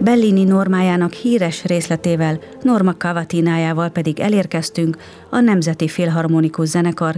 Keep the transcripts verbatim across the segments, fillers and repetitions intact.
Bellini Normájának híres részletével, Norma Cavatinájával pedig elérkeztünk a Nemzeti Filharmonikus Zenekar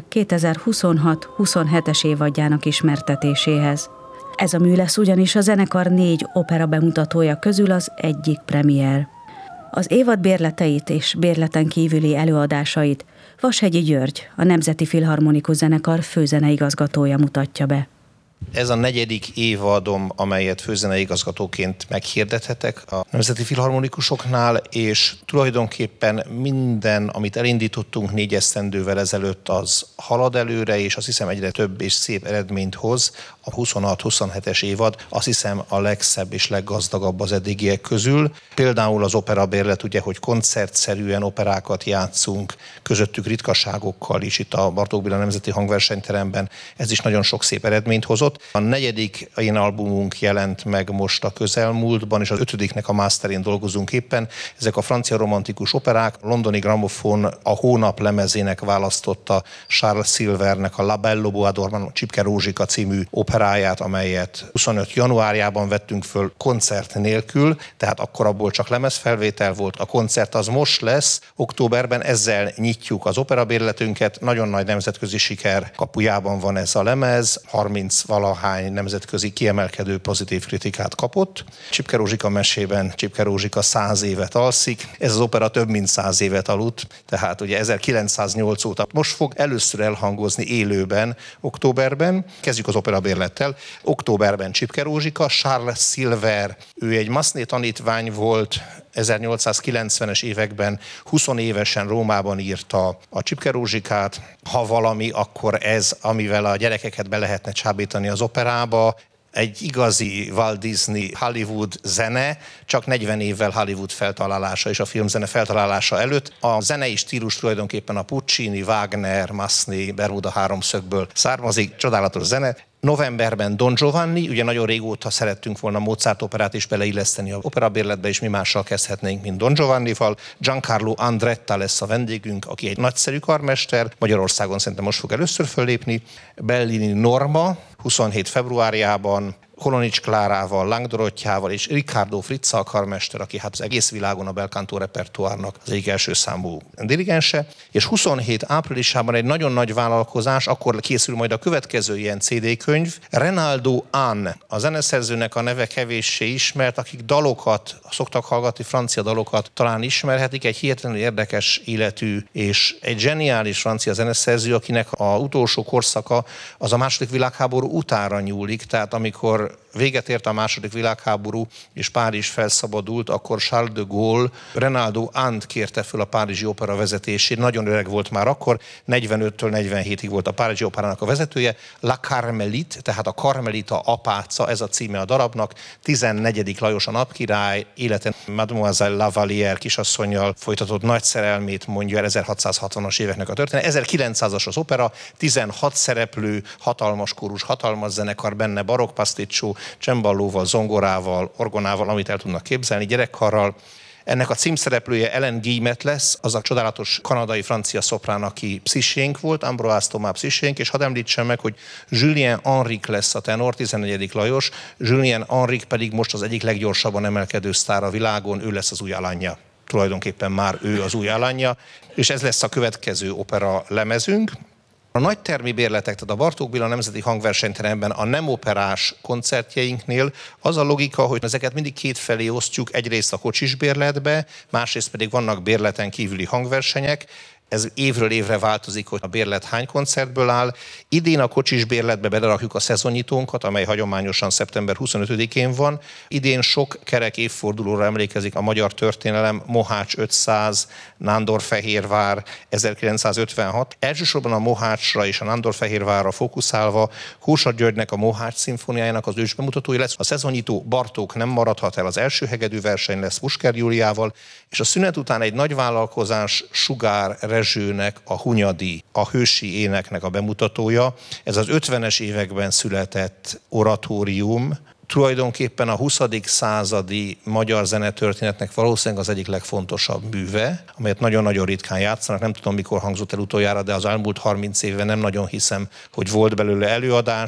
kétezer-huszonhat-huszonhetes évadjának ismertetéséhez. Ez a mű lesz ugyanis a zenekar négy opera bemutatója közül az egyik premier. Az évad bérleteit és bérleten kívüli előadásait Vashegyi György, a Nemzeti Filharmonikus Zenekar főzeneigazgatója mutatja be. Ez a negyedik évadom, amelyet főzeneigazgatóként meghirdethetek a Nemzeti Filharmonikusoknál, és tulajdonképpen minden, amit elindítottunk négy esztendővel ezelőtt, az halad előre, és azt hiszem egyre több és szép eredményt hoz. A huszonhat-huszonhetes évad azt hiszem a legszebb és leggazdagabb az eddigiek közül. Például az operabérlet, ugye, hogy koncertszerűen operákat játszunk, közöttük ritkaságokkal is itt a Bartók Béla Nemzeti Hangversenyteremben. Ez is nagyon sok szép eredményt hozott. A negyedik én albumunk jelent meg most a közelmúltban, és az ötödiknek a masterén dolgozunk éppen. Ezek a francia romantikus operák. A londoni Gramophon a hónap lemezének választotta Charles Silvernek a La Bello Bois d'Orman, Csipke Rózsika című operáját, amelyet huszonöt januárjában vettünk föl koncert nélkül, tehát akkor abból csak lemezfelvétel volt. A koncert az most lesz, októberben, ezzel nyitjuk az operabérletünket. Nagyon nagy nemzetközi siker kapujában van ez a lemez, harminc valahány nemzetközi kiemelkedő pozitív kritikát kapott. Csipke Rózsika mesében Csipke Rózsika száz évet alszik, ez az opera több mint száz évet aludt, tehát ugye ezerkilencszáznyolc óta most fog először elhangozni élőben, októberben. Kezdjük az operabérlettel. Októberben Csipke Rózsika, Charles Silver, ő egy Massenet tanítvány volt, ezernyolcszázkilencvenes években húsz évesen Rómában írta a Csipke Rózsikát. Ha valami, akkor ez, amivel a gyerekeket be lehetne csábítani az operába. Egy igazi Walt Disney Hollywood zene, csak negyven évvel Hollywood feltalálása és a filmzene feltalálása előtt. A zenei stílus tulajdonképpen a Puccini, Wagner, Massenet, Bermuda háromszögből származik, csodálatos zene. Novemberben Don Giovanni, ugye nagyon régóta szerettünk volna Mozart operát is beleilleszteni az operabérletbe, és mi mással kezdhetnénk, mint Don Giovannival. Giancarlo Andretta lesz a vendégünk, aki egy nagyszerű karmester, Magyarországon szerintem most fog először föllépni. Bellini Norma, huszonhét februárjában, Kolonics Klárával, Lang Dorottyával és Riccardo Frizza a karmester, aki hát az egész világon a belcanto repertoárnak az egyik első számú dirigense, és huszonhét áprilisában egy nagyon nagy vállalkozás, akkor készül majd a következő ilyen cé dé könyv, Renaldo Hahn, a zeneszerzőnek a neve kevéssé ismert, akik dalokat szoktak hallgatni, francia dalokat talán ismerhetik, egy hihetetlenül érdekes életű és egy zseniális francia zeneszerző, akinek a utolsó korszaka az a második világháború utánra nyúlik, tehát amikor véget ért a második világháború, és Párizs felszabadult, akkor Charles de Gaulle Renaldo Hahnt kérte föl a Párizsi Opera vezetését. Nagyon öreg volt már akkor, negyvenöttől negyvenhétig volt a Párizsi Operának a vezetője. La Carmelite, tehát a Karmelita apáca, ez a címe a darabnak. tizennegyedik Lajos a napkirály, életen Mademoiselle Lavalière kisasszonnyal folytatott nagy szerelmét mondja el, ezerhatszázhatvanas éveknek a történet. ezerkilencszázas az opera, tizenhat szereplő, hatalmas kórus, hatalmas zenekar, benne barokk pasticcio, cemballóval, zongorával, orgonával, amit el tudnak képzelni, gyerekkarral. Ennek a címszereplője Ellen Guillemette lesz, az a csodálatos kanadai-francia szoprán, aki pszicsénk volt, Ambroise Thomas pszicsénk, és hadd említsem meg, hogy Julien Henrique lesz a tenor, tizennegyedik Lajos, Julien Henrique pedig most az egyik leggyorsabban emelkedő sztár a világon, ő lesz az új Alanya. Tulajdonképpen már ő az új Alanya, és ez lesz a következő opera lemezünk. A nagy termi bérletek, tehát a Bartók Béla Nemzeti Hangversenyteremben a nem operás koncertjeinknél az a logika, hogy ezeket mindig kétfelé osztjuk, egyrészt a kocsis bérletbe, másrészt pedig vannak bérleten kívüli hangversenyek. Ez évről évre változik, hogy a bérlet hány koncertből áll. Idén a kocsis bérletbe belerakjuk a szezonnyitónkat, amely hagyományosan szeptember huszonötödikén van. Idén sok kerek évfordulóra emlékezik a magyar történelem, Mohács ötszáz, Nándorfehérvár ezerkilencszázötvenhat. Elsősorban a Mohácsra és a Nándorfehérvárra fókuszálva Kósa Györgynek a Mohács szimfóniájának az ősbemutatója lesz. A szezonnyitó Bartók nem maradhat el, az első hegedű verseny lesz Pusker Júliával, és a szünet után egy nagy vállalkozás Sugár Rezsőnek a Hunyadi, a hősi éneknek a bemutatója. Ez az ötvenes években született oratórium, tulajdonképpen a huszadik századi magyar zenetörténetnek valószínűleg az egyik legfontosabb műve, amelyet nagyon-nagyon ritkán játszanak. Nem tudom, mikor hangzott el utoljára, de az elmúlt harminc évben nem nagyon hiszem, hogy volt belőle előadás.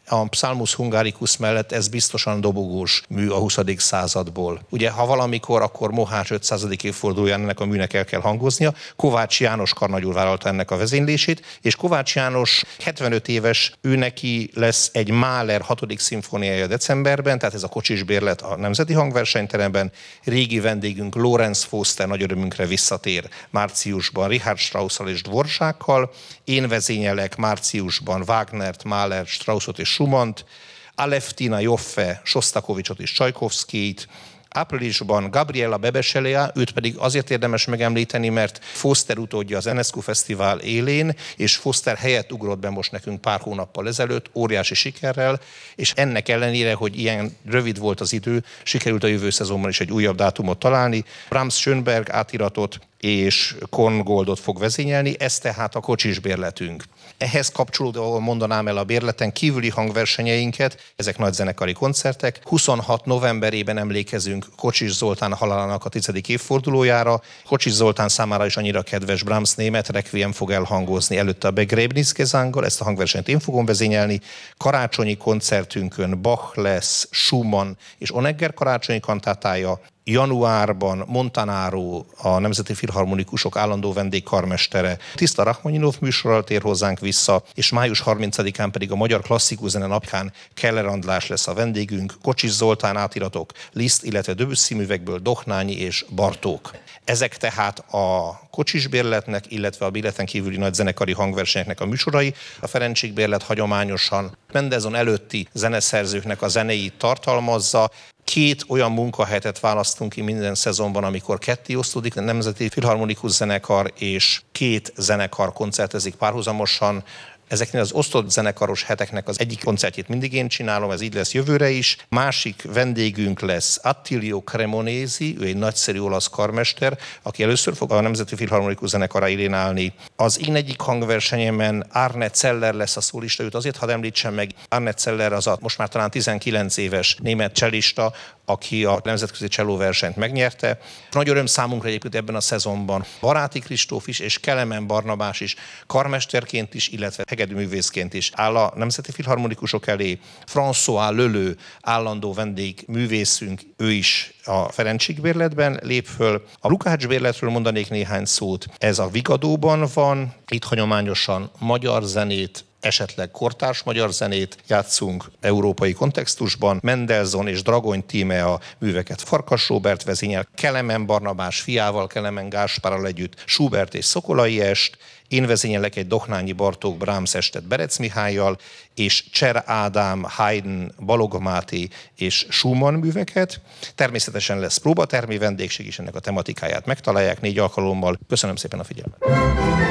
A Psalmus Hungaricus mellett ez biztosan dobogós mű a huszadik századból. Ugye, ha valamikor, akkor Mohács ötszázadik évfordulóján ennek a műnek el kell hangoznia. Kovács János karnagyúr vállalta ennek a vezénylését, és Kovács János hetvenöt éves, ő neki lesz egy Mahler hatodik szimfóniája decemberben, tehát ez a kocsisbérlet a Nemzeti Hangversenyteremben. Régi vendégünk Lorenz Foster nagy örömünkre visszatér márciusban Richard Strausszal és Dvorákkal. Én vezényelek márciusban Wagnert, Mahler, Strausszot és Schumannt, Aleftina Joffe, Sostakovicsot és Csajkovszkijt. Áprilisban Gabriela Bebeselea, őt pedig azért érdemes megemlíteni, mert Foster utódja az Enescu Fesztivál élén, és Foster helyett ugrott be most nekünk pár hónappal ezelőtt, óriási sikerrel, és ennek ellenére, hogy ilyen rövid volt az idő, sikerült a jövő szezonban is egy újabb dátumot találni. Brahms Schönberg átiratot és Korngoldot fog vezényelni, ez tehát a kocsisbérletünk. Ehhez kapcsolódóan mondanám el a bérleten kívüli hangversenyeinket, ezek nagy zenekari koncertek. huszonhat novemberében emlékezünk Kocsis Zoltán halálának a tizedik évfordulójára. Kocsis Zoltán számára is annyira kedves Brahms német requiem fog elhangozni, előtte a Begräbnisgesanggal, ezt a hangversenyt én fogom vezényelni. Karácsonyi koncertünkön Bach lesz, Schumann és Honegger karácsonyi kantátája. Januárban Montanaro, a Nemzeti Filharmonikusok állandó vendégkarmestere, Tiszta Rachmaninov műsorral tér hozzánk vissza, és május harmincadikán pedig a Magyar Klasszikus Zene napján Keller András lesz a vendégünk, Kocsis Zoltán átiratok, Liszt, illetve Debussy művekből Dohnányi és Bartók. Ezek tehát a kocsisbérletnek, illetve a bérleten kívüli nagy zenekari hangversenyeknek a műsorai. A Ferencsék-bérlet hagyományosan Mendelssohn előtti zeneszerzőknek a zenéit tartalmazza. Két olyan munkahetet választunk ki minden szezonban, amikor ketté osztódik, a Nemzeti Filharmonikus Zenekar és két zenekar koncertezik párhuzamosan. Ezeknél az osztott zenekaros heteknek az egyik koncertjét mindig én csinálom, ez így lesz jövőre is. Másik vendégünk lesz Attilio Cremonesi, ő egy nagyszerű olasz karmester, aki először fog a Nemzeti Filharmonikus Zenekar élén állni. Az én egyik hangversenyemen Arne Zeller lesz a szólista, őt azért hadd említsem meg. Arne Zeller az a most már talán tizenkilenc éves német csellista, aki a nemzetközi csellóversenyt megnyerte. Nagy öröm számunkra egyébként ebben a szezonban Baráti Kristóf is és Kelemen Barnabás is karmesterként is, illetve hegedűművészként is áll a Nemzeti Filharmonikusok elé. François Leleu állandó vendég művészünk, ő is a Ferencsék-bérletben lép föl. A Lukács-bérletről mondanék néhány szót. Ez a Vigadóban van, itt hagyományosan magyar zenét, esetleg kortárs magyar zenét játszunk európai kontextusban. Mendelssohn és Dragony Tímea műveket Farkas Róbert vezényel, Kelemen Barnabás fiával, Kelemen Gáspárral együtt Schubert és Szokolai est. Én vezényelek egy Dohnányi Bartók Brahms estet Berec Mihállyal, és Cser Ádám, Haydn, Balogh Máté és Schumann műveket. Természetesen lesz próbatermi vendégség is, ennek a tematikáját megtalálják négy alkalommal. Köszönöm szépen a figyelmet!